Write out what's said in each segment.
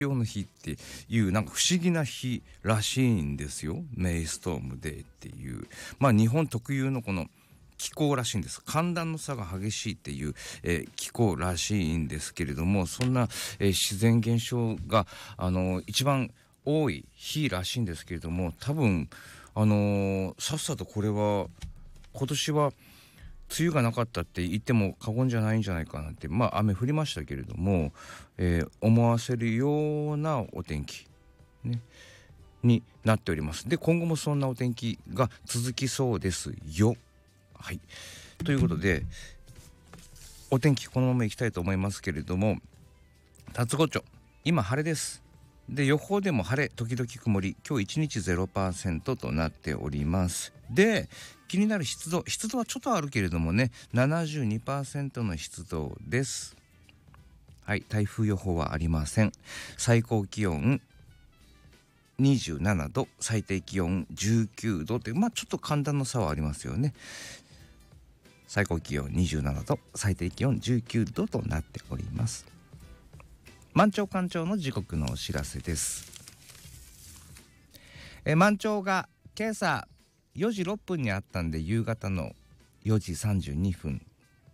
用の日っていうなんか不思議な日らしいんですよ。メイストームデーっていう、日本特有のこの気候らしいんです。寒暖の差が激しいっていう、気候らしいんですけれども、そんな、自然現象が一番多い日らしいんですけれども、多分さっさとこれは今年は梅雨がなかったって言っても過言じゃないんじゃないかなって、雨降りましたけれども、思わせるようなお天気、ね、になっております。で、今後もそんなお天気が続きそうですよ。はい、ということでお天気このままいきたいと思いますけれども、辰五町今晴れです。で、予報でも晴れ時々曇り、今日1日 0% となっております。で、気になる湿度はちょっとあるけれどもね、 72% の湿度です。はい、台風予報はありません。最高気温27度、最低気温19度って、ちょっと寒暖の差はありますよね。最高気温27度、最低気温19度となっております。満潮干潮の時刻のお知らせです。満潮が今朝4時6分にあったんで、夕方の4時32分。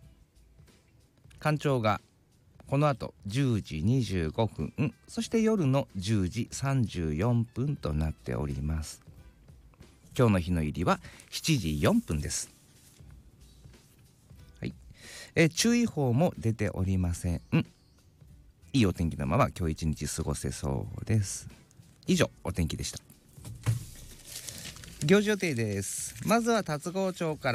干潮がこの後10時25分、そして夜の10時34分となっております。今日の日の入りは7時4分です。注意報も出ておりません。いいお天気のまま今日一日過ごせそうです。以上、お天気でした。行事予定です。まずは龍郷町から、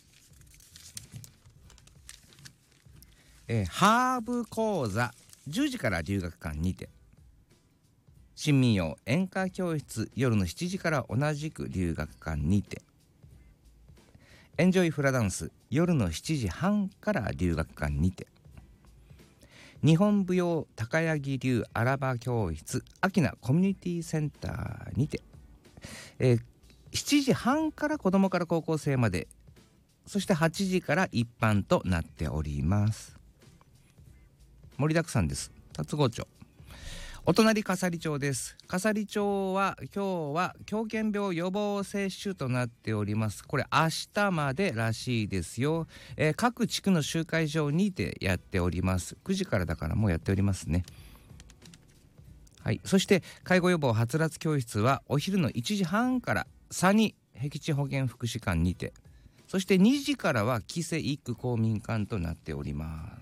ハーブ講座10時から留学館にて、新民謡演歌教室夜の7時から同じく留学館にて、エンジョイフラダンス夜の7時半から留学館にて、日本舞踊高柳流荒場教室秋名コミュニティセンターにて、7時半から子どもから高校生まで、そして8時から一般となっております。盛りだくさんです。龍郷町、お隣笠利町です。笠利町は今日は狂犬病予防接種となっております。これ明日までらしいですよ。各地区の集会場にてやっております。9時からだからもうやっておりますね。はい、そして介護予防はつらつ教室はお昼の1時半から佐に僻地保健福祉館にて、そして2時からは木瀬一区公民館となっております。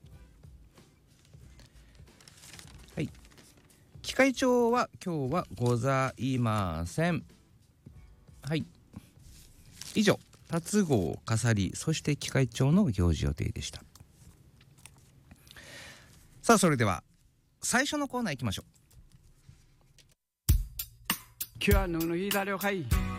はい、機械長は今日はございません。はい、以上龍郷笠利そして機械長の行事予定でした。さあ、それでは最初のコーナー行きましょう。 今日はのいだりょかい